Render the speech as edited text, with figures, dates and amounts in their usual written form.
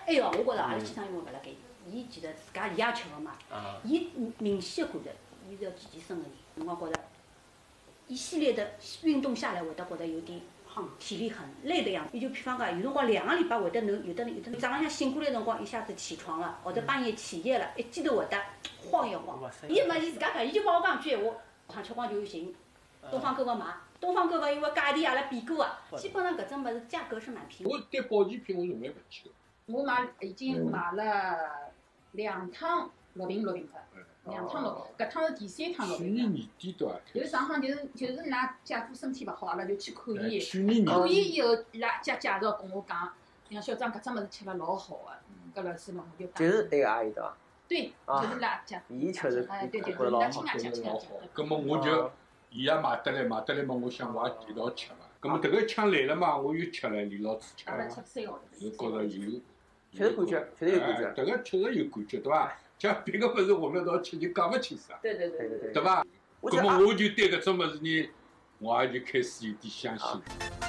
哎哟，我觉着阿拉机场因为勿辣盖，伊其实自家伊也吃个嘛，伊明显感觉伊是要健身个人，辰光觉着，一系列的运动下来，会得觉得有点体力很累的样子。伊就比方讲，有辰光2个礼拜会得能有的早浪向醒过来辰光一下子起床了，或者半夜起夜了，一记头会得晃一晃。伊自家讲，伊就帮我讲句闲话，上吃光就寻东方购物买。东方购物因为价钿阿拉比过啊，基本上搿种物事价格是蛮便宜。 我对保健品我从来勿去个。 我已经买了2趟绿瓶脱，2趟绿，搿趟是第3趟绿瓶。 去年年底对伐？ 就是上趟就是㑚姐夫身体勿好，阿拉就去看伊。 去年年看伊以后，伊拉介绍跟我讲，像小张搿只物事吃了老好个，搿老师嘛我就讲。 就是那个阿姨对伐？ 对，就是拉姐夫。 伊吃是哎，对， 觉得老好， 亲家吃。 搿么我就伊也买得来嘛，我想我也一道吃嘛。搿么迭个枪来了嘛，我又吃了，连牢子吃了。 阿拉吃3号头。 我觉着有。 确实感觉，确实有感觉。 迭个确实有感觉，对伐？像别个物事混了一道吃，就讲勿清爽。 对。 对伐？搿么我就对搿种物事呢，我也就开始有点相信。